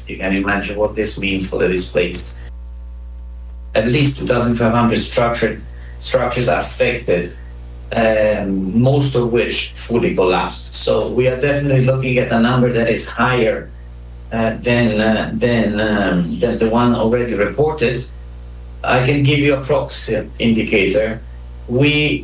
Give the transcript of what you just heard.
You can imagine what this means for the displaced. At least 2,500 structures affected, most of which fully collapsed. So we are definitely looking at a number that is higher than the one already reported. I can give you a proxy indicator. We